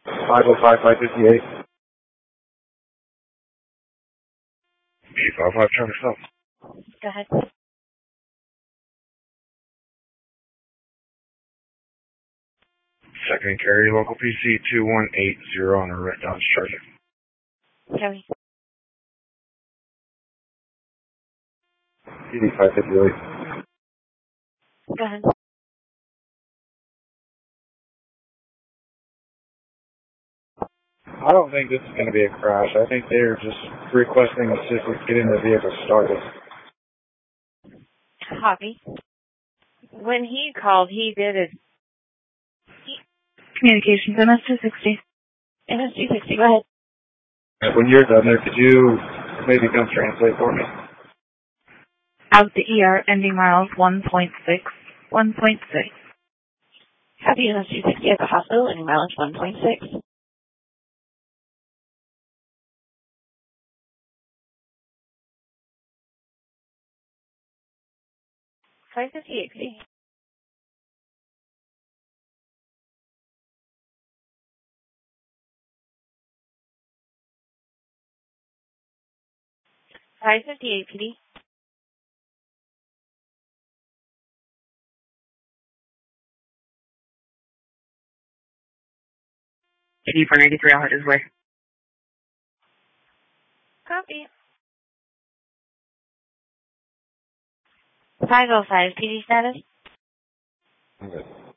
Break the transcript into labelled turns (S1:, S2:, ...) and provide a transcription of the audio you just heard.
S1: 505, 558. 855, turn yourself.
S2: Go ahead.
S1: Second carry, local PC 2180 on a red Dodge Charger.
S2: Carry.
S1: PD 558.
S2: Go ahead.
S1: I don't think this is going to be a crash. I think they're just requesting assistance getting the vehicle started.
S2: Copy. When he called, he did it.
S3: Communications, MS-260.
S2: MS-260, go ahead.
S1: When you're done there, could you maybe come translate for me?
S3: Out the ER, ending miles 1.6. 1.6.
S2: Copy MS-260 at the hospital, ending mileage 1.6. 558, please. $558, PD.
S3: PD 493, I'll head his way.
S2: Copy. 505, PD status.
S1: Okay.